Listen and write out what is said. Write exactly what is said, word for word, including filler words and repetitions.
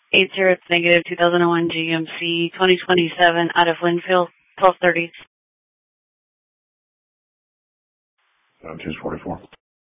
Eight zero, it's negative, two thousand one G M C, twenty twenty-seven, out of Winfield, twelve thirty. Uh, two forty-four.